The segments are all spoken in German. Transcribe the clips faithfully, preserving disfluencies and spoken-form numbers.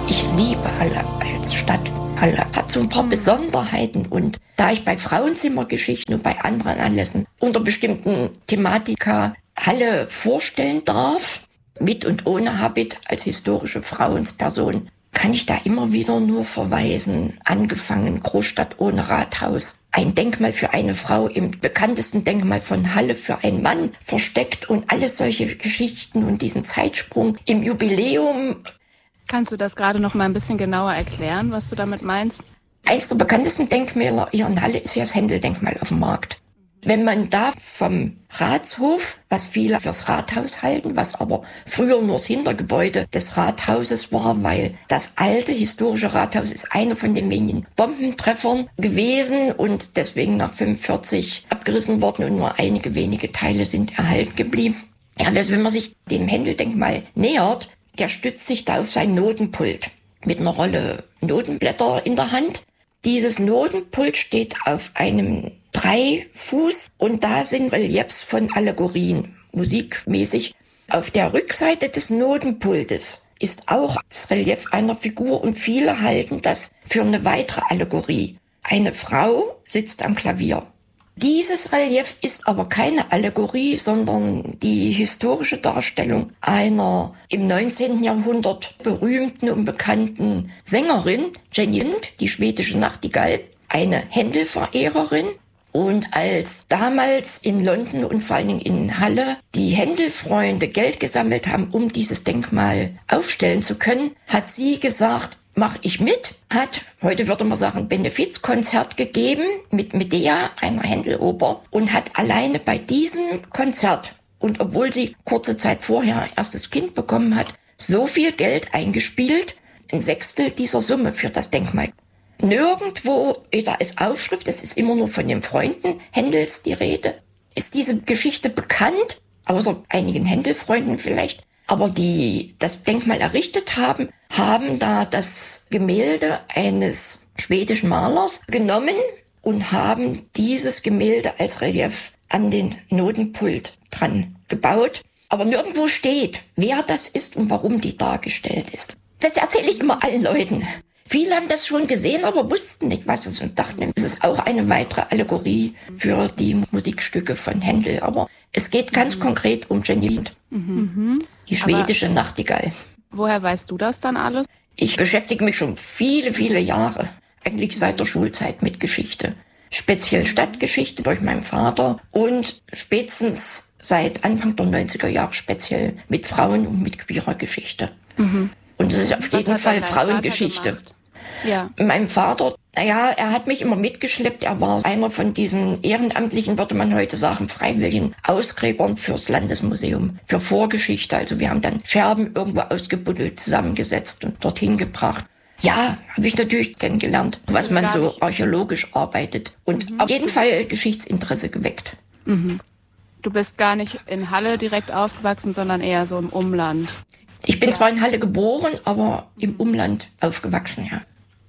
Ich liebe Halle als Stadt. Halle hat so ein paar Besonderheiten und da ich bei Frauenzimmergeschichten und bei anderen Anlässen unter bestimmten Thematika Halle vorstellen darf, mit und ohne Habit als historische Frauensperson, kann ich da immer wieder nur verweisen. Angefangen Großstadt ohne Rathaus. Ein Denkmal für eine Frau im bekanntesten Denkmal von Halle für einen Mann versteckt und alles solche Geschichten und diesen Zeitsprung im Jubiläum. Kannst du das gerade noch mal ein bisschen genauer erklären, was du damit meinst? Eins der bekanntesten Denkmäler hier in Halle ist ja das Händel-Denkmal auf dem Markt. Wenn man da vom Ratshof, was viele fürs Rathaus halten, was aber früher nur das Hintergebäude des Rathauses war, weil das alte historische Rathaus ist einer von den wenigen Bombentreffern gewesen und deswegen nach fünfundvierzig abgerissen worden und nur einige wenige Teile sind erhalten geblieben. Ja, also wenn man sich dem Händel-Denkmal nähert, der stützt sich da auf sein Notenpult mit einer Rolle Notenblätter in der Hand. Dieses Notenpult steht auf einem Dreifuß und da sind Reliefs von Allegorien, musikmäßig. Auf der Rückseite des Notenpultes ist auch das Relief einer Figur und viele halten das für eine weitere Allegorie. Eine Frau sitzt am Klavier. Dieses Relief ist aber keine Allegorie, sondern die historische Darstellung einer im neunzehnten Jahrhundert berühmten und bekannten Sängerin, Jenny Lind, die schwedische Nachtigall, eine Händel-Verehrerin. Und als damals in London und vor allen Dingen in Halle die Händel-Freunde Geld gesammelt haben, um dieses Denkmal aufstellen zu können, hat sie gesagt, mach ich mit, hat, heute würde man sagen, Benefizkonzert gegeben mit Medea, einer Händeloper, und hat alleine bei diesem Konzert, und obwohl sie kurze Zeit vorher erst das Kind bekommen hat, so viel Geld eingespielt, ein Sechstel dieser Summe für das Denkmal. Nirgendwo, weder als Aufschrift, das ist immer nur von den Freunden Händels die Rede, ist diese Geschichte bekannt, außer einigen Händel-Freunden vielleicht. Aber die das Denkmal errichtet haben, haben da das Gemälde eines schwedischen Malers genommen und haben dieses Gemälde als Relief an den Notenpult dran gebaut. Aber nirgendwo steht, wer das ist und warum die dargestellt ist. Das erzähle ich immer allen Leuten. Viele haben das schon gesehen, aber wussten nicht, was es ist und dachten, es ist auch eine weitere Allegorie für die Musikstücke von Händel. Aber es geht ganz mhm. konkret um Jenny Lind, mhm. die schwedische aber Nachtigall. Woher weißt du das dann alles? Ich beschäftige mich schon viele, viele Jahre, eigentlich seit der Schulzeit mit Geschichte. Speziell Stadtgeschichte durch meinen Vater und spätestens seit Anfang der neunziger Jahre speziell mit Frauen und mit queerer Geschichte. Mhm. Und es ist auf jeden Fall Frauengeschichte. Ja. Mein Vater, naja, er hat mich immer mitgeschleppt. Er war einer von diesen ehrenamtlichen, würde man heute sagen, freiwilligen Ausgräbern fürs Landesmuseum, für Vorgeschichte. Also wir haben dann Scherben irgendwo ausgebuddelt, zusammengesetzt und dorthin gebracht. Ja, habe ich natürlich kennengelernt, was man so archäologisch arbeitet. Und mhm. auf jeden Fall Geschichtsinteresse geweckt. Mhm. Du bist gar nicht in Halle direkt aufgewachsen, sondern eher so im Umland. Ich bin ja. zwar in Halle geboren, aber im Umland aufgewachsen, ja.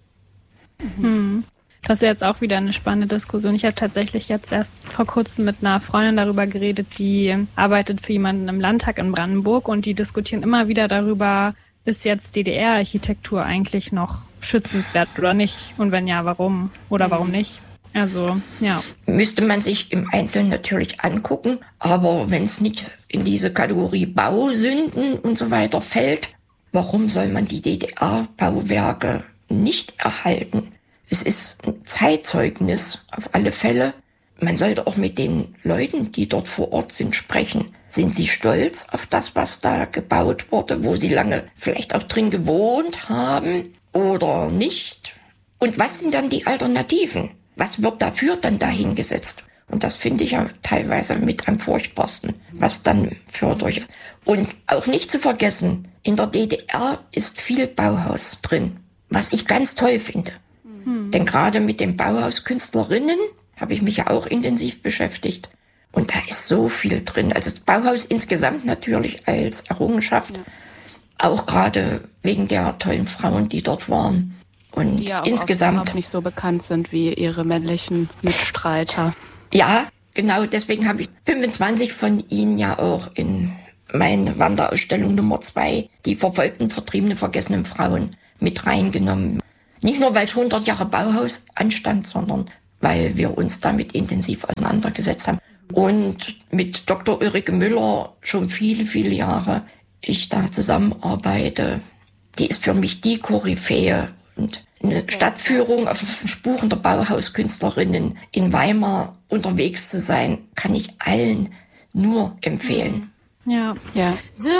Hm. Das ist jetzt auch wieder eine spannende Diskussion. Ich habe tatsächlich jetzt erst vor kurzem mit einer Freundin darüber geredet, die arbeitet für jemanden im Landtag in Brandenburg und die diskutieren immer wieder darüber, ist jetzt D D R-Architektur eigentlich noch schützenswert oder nicht? Und wenn ja, warum? Oder warum nicht? Also, ja. Müsste man sich im Einzelnen natürlich angucken, aber wenn es nicht in diese Kategorie Bausünden und so weiter fällt, warum soll man die D D R-Bauwerke nicht erhalten? Es ist ein Zeitzeugnis auf alle Fälle. Man sollte auch mit den Leuten, die dort vor Ort sind, sprechen. Sind sie stolz auf das, was da gebaut wurde, wo sie lange vielleicht auch drin gewohnt haben oder nicht? Und was sind dann die Alternativen? Was wird dafür dann dahingesetzt? Und das finde ich ja teilweise mit am furchtbarsten, was dann für durch. Und auch nicht zu vergessen, in der D D R ist viel Bauhaus drin, was ich ganz toll finde. Mhm. Denn gerade mit den Bauhauskünstlerinnen habe ich mich ja auch intensiv beschäftigt. Und da ist so viel drin. Also das Bauhaus insgesamt natürlich als Errungenschaft, ja. auch gerade wegen der tollen Frauen, die dort waren. Und die ja auch insgesamt auch nicht so bekannt sind wie ihre männlichen Mitstreiter. Ja, genau. Deswegen habe ich fünfundzwanzig von ihnen ja auch in meine Wanderausstellung Nummer zwei, die verfolgten, vertriebene, vergessenen Frauen, mit reingenommen. Nicht nur, weil es hundert Jahre Bauhaus anstand, sondern weil wir uns damit intensiv auseinandergesetzt haben. Und mit Doktor Ulrike Müller schon viele, viele Jahre ich da zusammenarbeite. Die ist für mich die Koryphäe. Und eine Stadtführung auf Spuren der Bauhauskünstlerinnen in Weimar unterwegs zu sein, kann ich allen nur empfehlen. Ja. Ja. So